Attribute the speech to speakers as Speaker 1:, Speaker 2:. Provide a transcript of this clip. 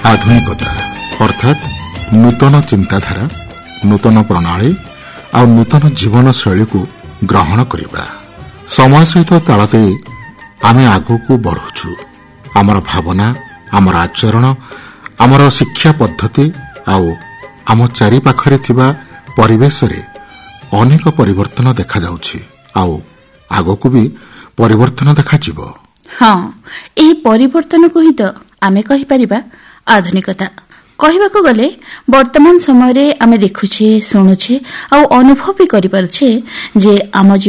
Speaker 1: आधुनिकता अर्थात नूतन चिंताधारा, नूतन प्रणाली और नूतन जीवन शैली को ग्रहण करवा। समय सहित ताल दे आमे आगू बढ़ुछु। आमर भावना, आमर आचरण, आमर शिक्षा पद्धति आउ आम चारि पाखरे थिबा परिवेश रे अनेक परिवर्तन देखा जाउछि आउ आगकू भी परिवर्तन देखा जिवो।
Speaker 2: हाँ, एही परिवर्तन को ही तो आमे कहि परिबा आधुनिकता। कहबाकू गले वर्तमान समय रे आमे देखुछे, सुनुछे आ अनुभव भी करि पारुछे जे आम